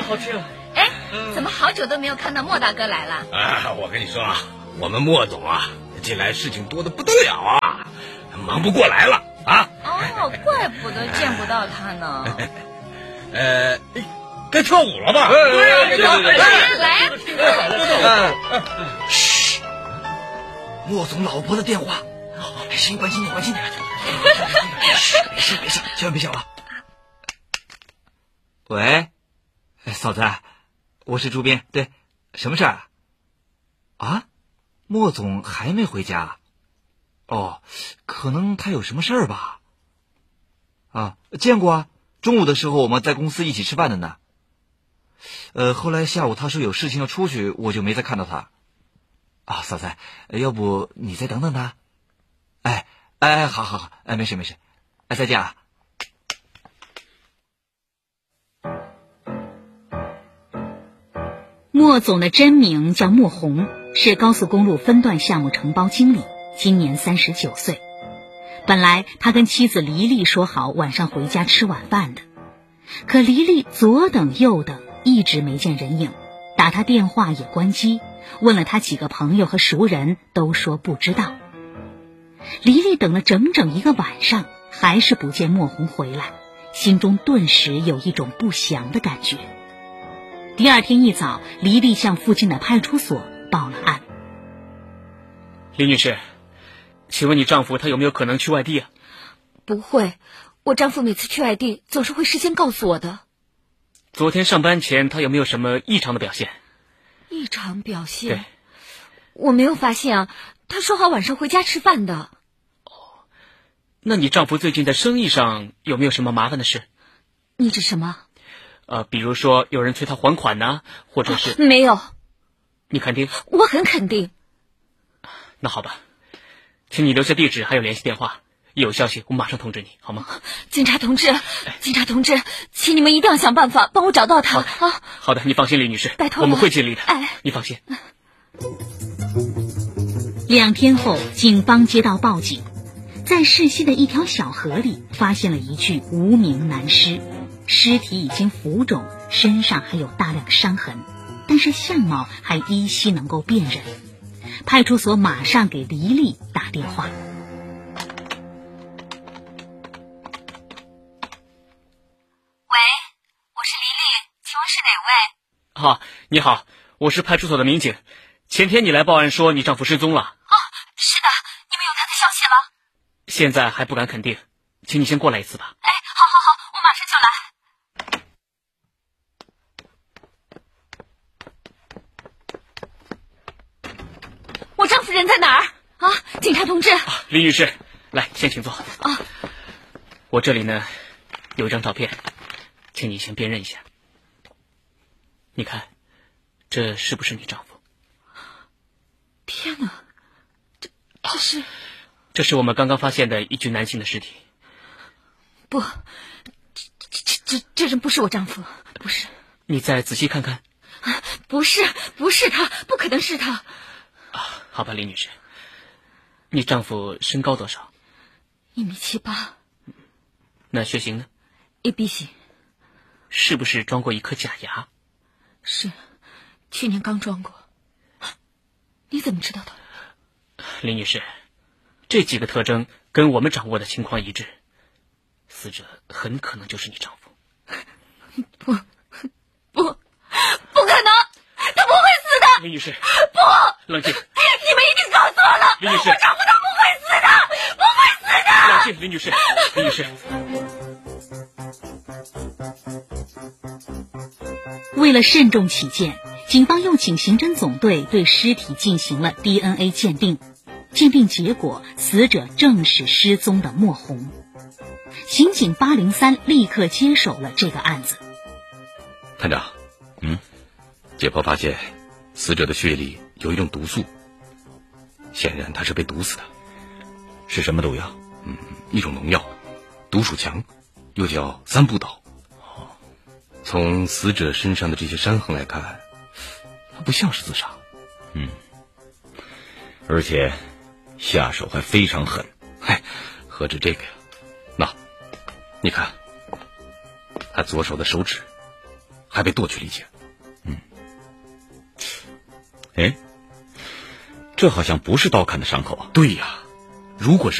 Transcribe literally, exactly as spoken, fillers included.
好吃了。 哎，怎么好久都没有看到莫大哥来了？ 啊，我跟你说啊，我们莫总啊，近来事情多得不得了啊，忙不过来了啊。 哦，怪不得见不到他呢。 呃，该跳舞了吧？ 对啊， 对对对， 来。 嘘，莫总老婆的电话。行，关心点，关心点。没事没事，千万别响了。喂，嫂子，我是朱斌，对，什么事儿？啊，莫总还没回家？哦，可能他有什么事儿吧？啊，见过啊，中午的时候我们在公司一起吃饭的呢。呃，后来下午他说有事情要出去，我就没再看到他。啊，嫂子，要不你再等等他？哎哎，好好好，哎，没事没事，哎，再见啊。 莫总的真名叫莫红，是高速公路分段项目承包经理，今年三十九岁。本来他跟妻子黎丽说好晚上回家吃晚饭的，可黎丽左等右等，一直没见人影，打他电话也关机，问了他几个朋友和熟人，都说不知道。黎丽等了整整一个晚上，还是不见莫红回来，心中顿时有一种不祥的感觉。第二天一早，黎丽向附近的派出所报了案。 李女士，请问你丈夫他有没有可能去外地啊？ 不会，我丈夫每次去外地总是会事先告诉我的。 昨天上班前他有没有什么异常的表现？ 异常表现？ 对， 我没有发现啊，他说好晚上回家吃饭的。 哦，那你丈夫最近在生意上有没有什么麻烦的事？ 你指什么？ 呃，比如说有人催他还款呢，或者是、 啊、没有。 你肯定？ 我很肯定。 那好吧，请你留下地址还有联系电话，一有消息我马上通知你，好吗？ 警察同志，警察同志，请你们一定要想办法帮我找到他啊！ 好的，你放心，李女士， 拜托我们会尽力的。 哎， 你放心。 两天后，警方接到报警，在市西的一条小河里发现了一具无名男尸。尸体已经浮肿，身上还有大量伤痕，但是相貌还依稀能够辨认。派出所马上给黎丽打电话。喂， 我是黎丽，请问是哪位？ 好，你好，我是派出所的民警。前天你来报案说你丈夫失踪了。 哦，是的，你们有他的消息了？ 现在还不敢肯定，请你先过来一次吧。 哎，好好好，我马上就来。我丈夫人在哪儿啊？警察同志、啊、 李女士，来，先请坐啊。 我这里呢有一张照片，请你先辨认一下。你看，这是不是你丈夫？ 天哪，这这是这是我们刚刚发现的一具男性的尸体。 不，这这这这人不是我丈夫，不是。 你再仔细看看。 啊，不是，不是他，不可能是他。 啊，好吧，李女士，你丈夫身高多少？ 一米七八。 那血型呢？ A B 型。 是不是装过一颗假牙？ 是，去年刚装过。你怎么知道的？ 李女士，这几个特征跟我们掌握的情况一致，死者很可能就是你丈夫。 不，不，不可能，他不会死的。 李女士， 不， 冷静。 你们一定搞错了。 李女士， 我丈夫他不会死的，不会死的。 冷静，李女士，李女士。 为了慎重起见，警方又请刑侦总队对尸体进行了 D N A 鉴定。鉴定结果，死者正是失踪的莫红。刑警八零三立刻接手了这个案子。 探长，嗯，解剖发现死者的血液里有一种毒素，显然他是被毒死的。 是什么毒药？ 嗯，一种农药，毒鼠强，又叫三不倒。从死者身上的这些伤痕来看，他不像是自杀。 嗯，而且下手还非常狠。 嗨，何止这个呀？那，你看，他左手的手指还被剁去了一截。 嗯，哎，这好像不是刀砍的伤口啊。 对呀，如果是